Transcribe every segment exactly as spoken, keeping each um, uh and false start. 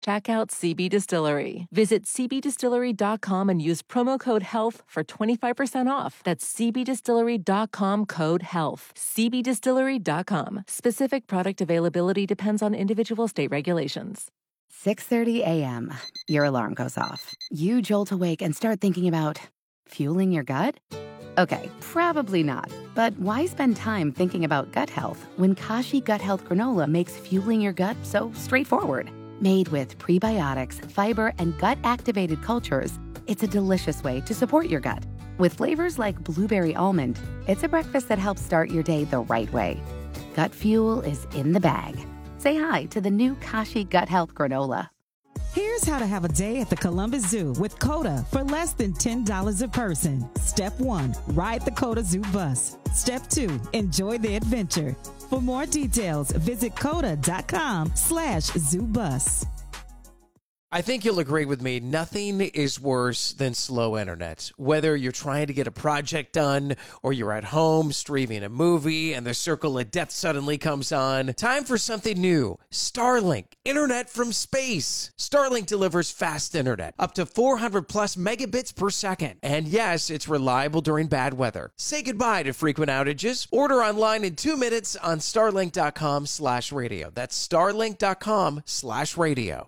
Check out C B Distillery. Visit c b distillery dot com and use promo code HEALTH for twenty-five percent off. That's c b distillery dot com, code HEALTH. c b distillery dot com. Specific product availability depends on individual state regulations. six thirty a.m. Your alarm goes off. You jolt awake and start thinking about fueling your gut? Okay, probably not. But why spend time thinking about gut health when Kashi Gut Health Granola makes fueling your gut so straightforward? Made with prebiotics, fiber, and gut-activated cultures, it's a delicious way to support your gut. With flavors like blueberry almond, it's a breakfast that helps start your day the right way. Gut fuel is in the bag. Say hi to the new Kashi Gut Health Granola. Here's how to have a day at the Columbus Zoo with COTA for less than ten dollars a person. Step one, ride the COTA Zoo bus. Step two, enjoy the adventure. For more details, visit coda.com slash zoo bus. I think you'll agree with me, nothing is worse than slow internet. Whether you're trying to get a project done or you're at home streaming a movie and the circle of death suddenly comes on, time for something new. Starlink, internet from space. Starlink delivers fast internet, up to four hundred plus megabits per second. And yes, it's reliable during bad weather. Say goodbye to frequent outages. Order online in two minutes on starlink.com slash radio. That's starlink.com slash radio.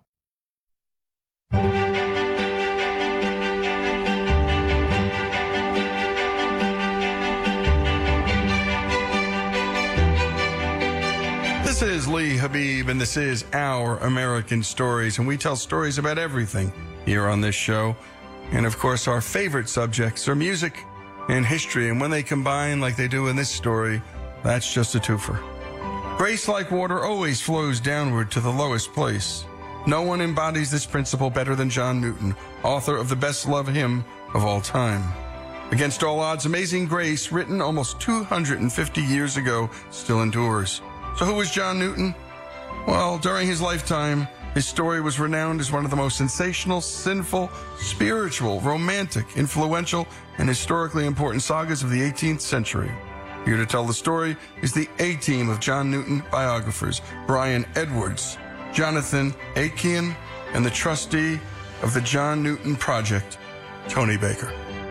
This is Lee Habib, and this is Our American Stories, and we tell stories about everything here on this show. And, of course, our favorite subjects are music and history, and when they combine like they do in this story, that's just a twofer. Grace, like water, always flows downward to the lowest place. No one embodies this principle better than John Newton, author of the best-loved hymn of all time. Against all odds, Amazing Grace, written almost two hundred fifty years ago, still endures. So who was John Newton? Well, during his lifetime, his story was renowned as one of the most sensational, sinful, spiritual, romantic, influential, and historically important sagas of the eighteenth century. Here to tell the story is the A-team of John Newton biographers, Brian Edwards, Jonathan Akean, and the trustee of the John Newton Project, Tony Baker.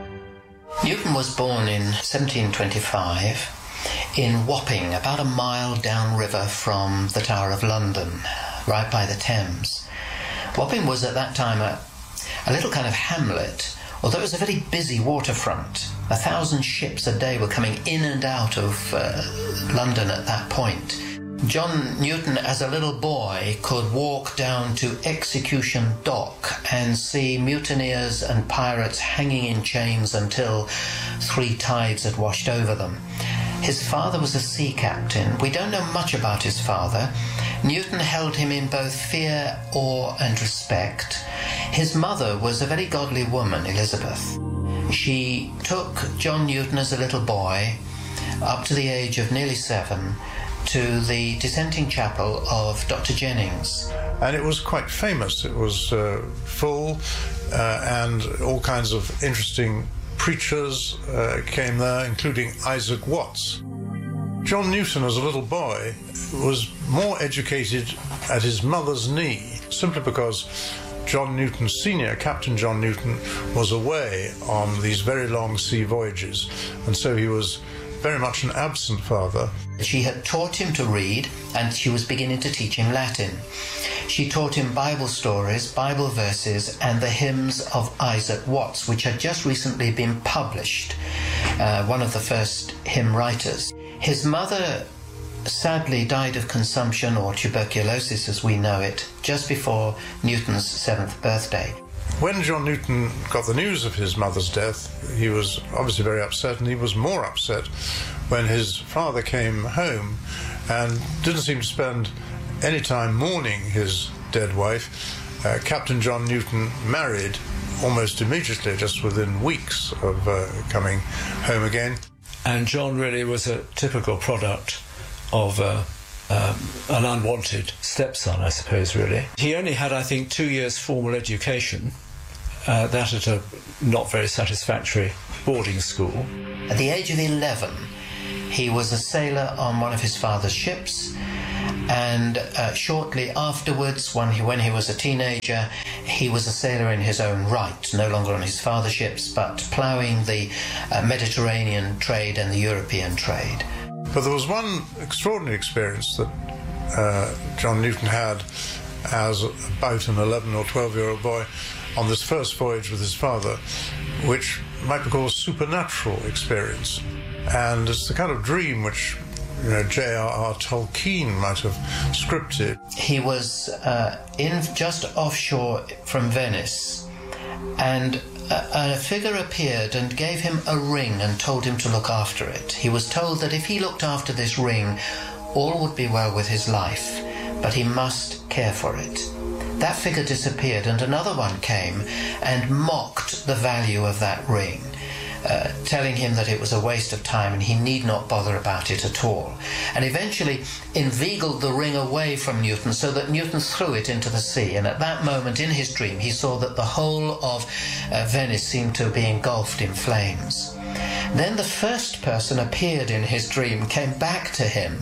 Newton was born in seventeen twenty-five in Wapping, about a mile downriver from the Tower of London, right by the Thames. Wapping was at that time a, a little kind of hamlet, although it was a very busy waterfront. A thousand ships a day were coming in and out of uh, London at that point. John Newton, as a little boy, could walk down to Execution Dock and see mutineers and pirates hanging in chains until three tides had washed over them. His father was a sea captain. We don't know much about his father. Newton held him in both fear, awe, and respect. His mother was a very godly woman, Elizabeth. She took John Newton as a little boy, up to the age of nearly seven, to the dissenting chapel of Doctor Jennings. And it was quite famous. It was uh, full, uh, and all kinds of interesting preachers uh, came there, including Isaac Watts. John Newton, as a little boy, was more educated at his mother's knee, simply because John Newton Senior, Captain John Newton, was away on these very long sea voyages, and so he was very much an absent father. She had taught him to read, and she was beginning to teach him Latin. She taught him Bible stories, Bible verses, and the hymns of Isaac Watts, which had just recently been published, uh, one of the first hymn writers. His mother sadly died of consumption, or tuberculosis as we know it, just before Newton's seventh birthday. When John Newton got the news of his mother's death, he was obviously very upset, and he was more upset when his father came home and didn't seem to spend any time mourning his dead wife. Uh, Captain John Newton married almost immediately, just within weeks of uh, coming home again. And John really was a typical product of uh, um, an unwanted stepson, I suppose, really. He only had, I think, two years formal education, uh, that at a not very satisfactory boarding school. At the age of eleven, he was a sailor on one of his father's ships, And uh, shortly afterwards, when he, when he was a teenager, he was a sailor in his own right, no longer on his father's ships, but ploughing the uh, Mediterranean trade and the European trade. But there was one extraordinary experience that uh, John Newton had as about an eleven or twelve-year-old boy on this first voyage with his father, which might be called a supernatural experience. And it's the kind of dream which, you know, J R R Tolkien might have scripted. He was uh, in just offshore from Venice, and a, a figure appeared and gave him a ring and told him to look after it. He was told that if he looked after this ring, all would be well with his life, but he must care for it. That figure disappeared, and another one came and mocked the value of that ring, uh, telling him that it was a waste of time and he need not bother about it at all, and eventually inveigled the ring away from Newton so that Newton threw it into the sea. And at that moment in his dream he saw that the whole of uh, Venice seemed to be engulfed in flames. Then the first person appeared in his dream, came back to him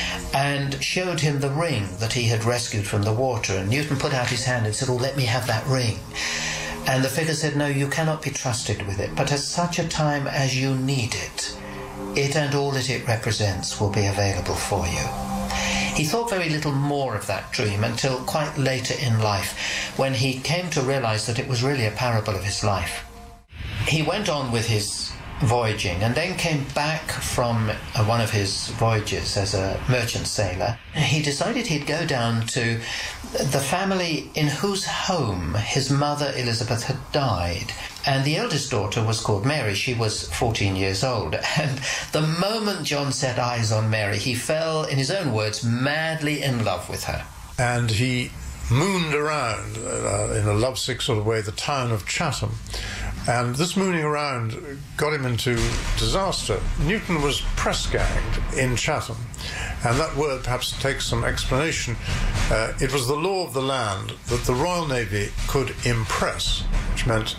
and showed him the ring that he had rescued from the water, and Newton put out his hand and said, "Oh, let me have that ring." And the figure said, "No, you cannot be trusted with it, but at such a time as you need it, it and all that it represents will be available for you." He thought very little more of that dream until quite later in life, when he came to realize that it was really a parable of his life. He went on with his voyaging and then came back from uh, one of his voyages as a merchant sailor. He decided he'd go down to the family in whose home his mother Elizabeth had died, and the eldest daughter was called Mary. She was fourteen years old, and the moment John set eyes on Mary, he fell, in his own words, madly in love with her. And he mooned around uh, in a lovesick sort of way the town of Chatham. And this mooning around got him into disaster. Newton was press-ganged in Chatham, and that word perhaps takes some explanation. Uh, it was the law of the land that the Royal Navy could impress, which meant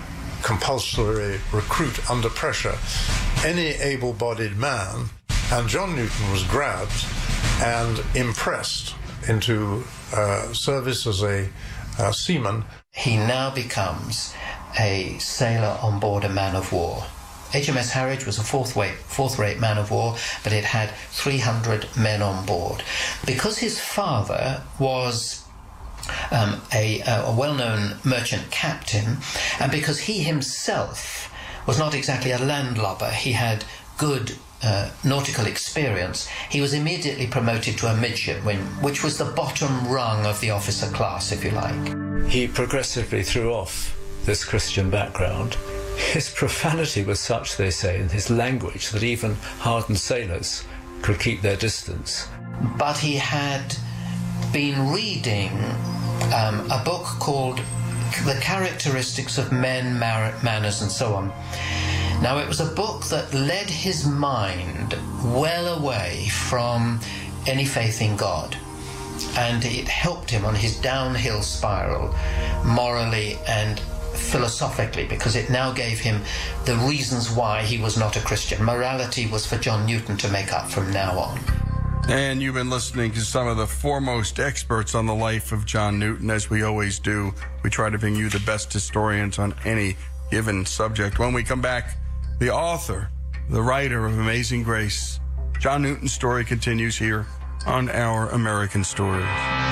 compulsory recruit under pressure, any able-bodied man, and John Newton was grabbed and impressed into uh, service as a uh, seaman. He now becomes a sailor on board a man of war. H M S Harwich was a fourth-rate, fourth-rate man of war, but it had three hundred men on board. Because his father was um, a, a well-known merchant captain, and because he himself was not exactly a landlubber, he had good uh, nautical experience, he was immediately promoted to a midshipman, which was the bottom rung of the officer class, if you like. He progressively threw off this Christian background. His profanity was such, they say, in his language, that even hardened sailors could keep their distance. But he had been reading um, a book called The Characteristics of Men, Mar- Manners, and so on. Now, it was a book that led his mind well away from any faith in God, and it helped him on his downhill spiral, morally and philosophically, because it now gave him the reasons why he was not a Christian. Morality was for John Newton to make up from now on. And you've been listening to some of the foremost experts on the life of John Newton. As we always do, we try to bring you the best historians on any given subject. When we come back, the author, the writer of Amazing Grace, John Newton's story continues here on Our American Stories.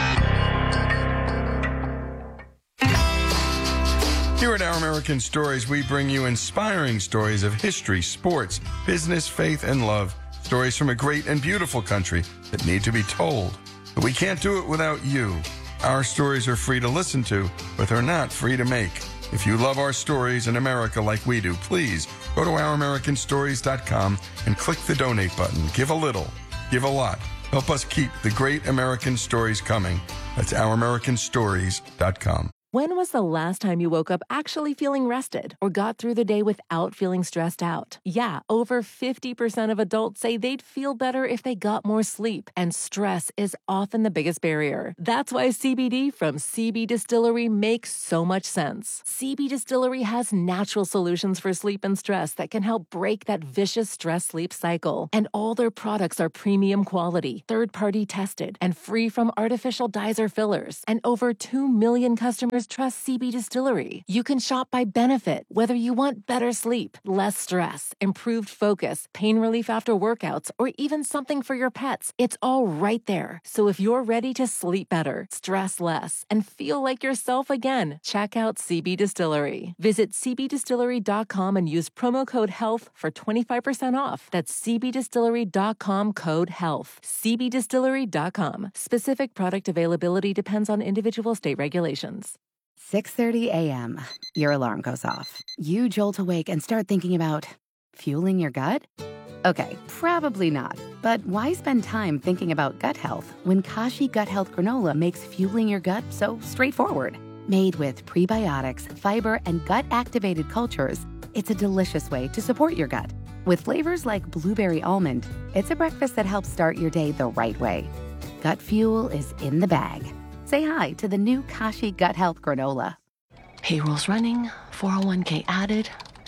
Here at Our American Stories, we bring you inspiring stories of history, sports, business, faith, and love. Stories from a great and beautiful country that need to be told. But we can't do it without you. Our stories are free to listen to, but they're not free to make. If you love our stories in America like we do, please go to our american stories dot com and click the donate button. Give a little, give a lot. Help us keep the great American stories coming. That's our american stories dot com. When was the last time you woke up actually feeling rested or got through the day without feeling stressed out? Yeah, over fifty percent of adults say they'd feel better if they got more sleep, and stress is often the biggest barrier. That's why C B D from C B Distillery makes so much sense. C B Distillery has natural solutions for sleep and stress that can help break that vicious stress-sleep cycle. And all their products are premium quality, third-party tested, and free from artificial dyes or fillers. And over two million customers trust C B Distillery. You can shop by benefit, whether you want better sleep, less stress, improved focus, pain relief after workouts, or even something for your pets. It's all right there. So if you're ready to sleep better, stress less, and feel like yourself again, check out C B Distillery. Visit c b distillery dot com and use promo code HEALTH for twenty-five percent off. That's c b distillery dot com code HEALTH. c b distillery dot com. Specific product availability depends on individual state regulations. six thirty a.m. Your alarm goes off. You jolt awake and start thinking about fueling your gut? Okay, probably not. But why spend time thinking about gut health when Kashi Gut Health Granola makes fueling your gut so straightforward? Made with prebiotics, fiber, and gut-activated cultures, it's a delicious way to support your gut. With flavors like blueberry almond, it's a breakfast that helps start your day the right way. Gut fuel is in the bag. Say hi to the new Kashi Gut Health Granola. Payroll's running, four oh one k added.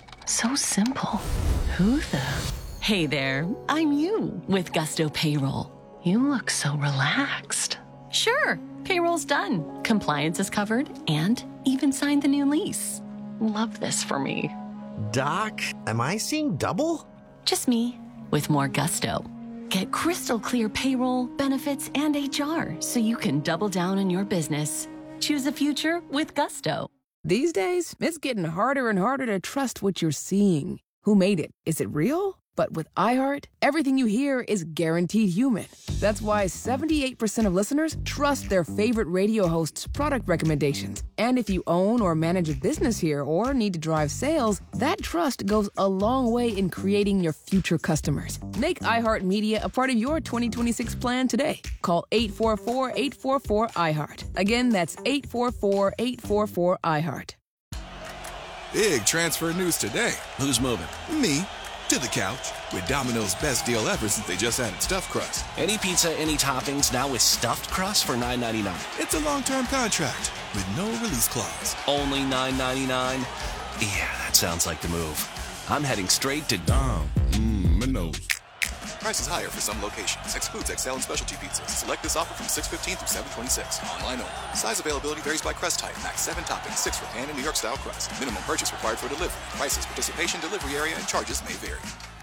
So simple. Who the... Hey there, I'm you with Gusto Payroll. You look so relaxed. Sure, payroll's done. Compliance is covered and even signed the new lease. Love this for me. Doc, am I seeing double? Just me with more gusto. Get crystal clear payroll, benefits, and H R so you can double down on your business. Choose a future with Gusto. These days, it's getting harder and harder to trust what you're seeing. Who made it? Is it real? But with iHeart, everything you hear is guaranteed human. That's why seventy-eight percent of listeners trust their favorite radio hosts' product recommendations. And if you own or manage a business here or need to drive sales, that trust goes a long way in creating your future customers. Make iHeartMedia a part of your twenty twenty-six plan today. Call eight four four, eight four four, iHeart. Again, that's eight four four, eight four four, iHeart. Big transfer news today. Who's moving? Me. To the couch with Domino's best deal ever since they just added stuffed crust. Any pizza, any toppings, now with stuffed crust for nine ninety-nine. It's a long-term contract with no release clause. Only nine ninety-nine? Yeah, that sounds like the move. I'm heading straight to Dom. Mmm, Prices higher for some locations. Excludes X L and specialty pizzas. Select this offer from six fifteen through seven twenty-six. Online only. Size availability varies by crust type. Max seven toppings, six for pan and New York style crust. Minimum purchase required for delivery. Prices, participation, delivery area, and charges may vary.